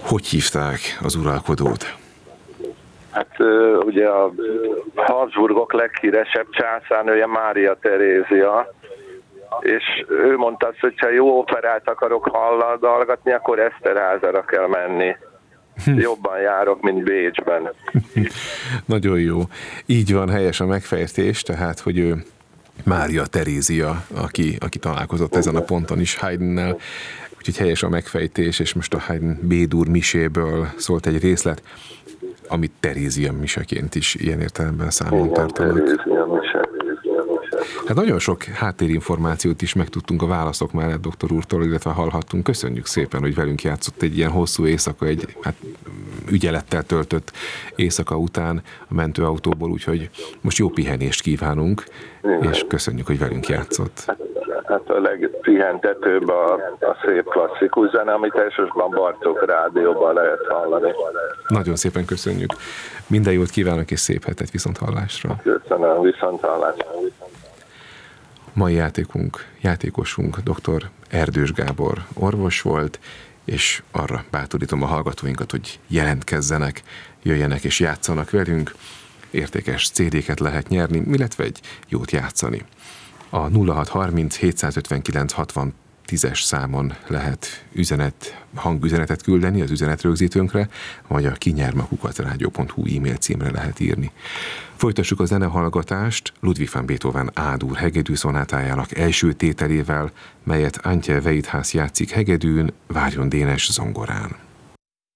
Hogy hívták az uralkodót? Hát ugye a Habsburgok leghíresebb császárnője Mária Terézia, és ő mondta azt, hogy ha jó operát akarok hallgatni, akkor Eszterházára kell menni. Jobban járok, mint Bécsben. Nagyon jó. Így van, helyes a megfejtés, tehát, hogy ő Mária Terézia, aki találkozott ezen a ponton is Haydnnel, úgyhogy helyes a megfejtés, és most a Haydn B-dur miséből szólt egy részlet, amit Terézia miseként is ilyen értelemben számon tartanak. Hát nagyon sok háttérinformációt is megtudtunk a válaszok mellett doktor úrtól, illetve hallhattunk. Köszönjük szépen, hogy velünk játszott egy ilyen hosszú éjszaka, egy ügyelettel töltött éjszaka után a mentőautóból, úgyhogy most jó pihenést kívánunk, és köszönjük, hogy velünk játszott. Hát a legpihentetőbb a szép klasszikus zene, amit elsősorban Bartók rádióban lehet hallani. Nagyon szépen köszönjük. Minden jót kívánok, és szép hetet, viszont hallásra. Köszönöm, viszont hallásra. Mai játékosunk dr. Erdős Gábor orvos volt, és arra bátorítom a hallgatóinkat, hogy jelentkezzenek, jöjjenek és játszanak velünk. Értékes CD-ket lehet nyerni, illetve egy jót játszani. A 0630 759 60 10-es számon lehet hangüzenetet küldeni az üzenetrögzítőnkre, vagy a kinyerma@rádió.hu e-mail címre lehet írni. Folytassuk a zenehallgatást Ludwig van Beethoven A-dur hegedű szonátájának első tételével, melyet Antje Weidhaus játszik hegedűn, Várjon Dénes zongorán.